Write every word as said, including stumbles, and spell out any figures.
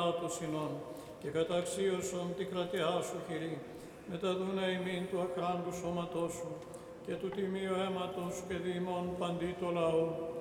ελάττωσινον και καταξίωσον τη κρατειά σου χειρή, μεταδούνε ημίν του αχράντου σώματός σου και του τιμίου αίματος σου και διημών παντί το λαό.